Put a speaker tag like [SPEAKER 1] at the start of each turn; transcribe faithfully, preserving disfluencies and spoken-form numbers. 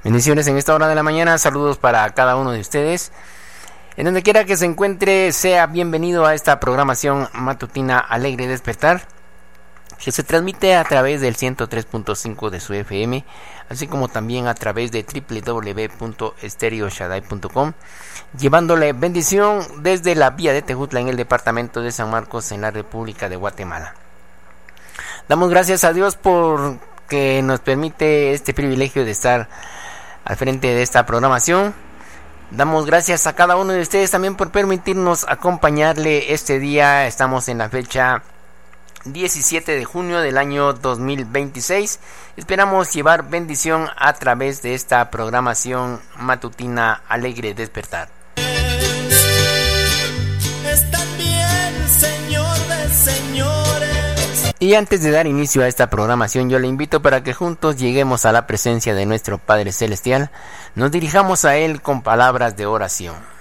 [SPEAKER 1] Bendiciones en esta hora de la mañana, saludos para cada uno de ustedes. En donde quiera que se encuentre, sea bienvenido a esta programación matutina Alegre Despertar, que se transmite a través del ciento tres punto cinco de su F M, así como también a través de doble u doble u doble u punto stereo shaddai punto com, llevándole bendición desde la vía de Tejutla en el departamento de San Marcos en la República de Guatemala. Damos gracias a Dios por que nos permite este privilegio de estar al frente de esta programación. Damos gracias a cada uno de ustedes también por permitirnos acompañarle este día. Estamos en la fecha diecisiete de junio del año dos mil veintiséis. Esperamos llevar bendición a través de esta programación matutina Alegre Despertar.
[SPEAKER 2] Está bien, Señor de señores.
[SPEAKER 1] Y antes de dar inicio a esta programación, yo le invito para que juntos lleguemos a la presencia de nuestro Padre Celestial, nos dirijamos a Él con palabras de oración.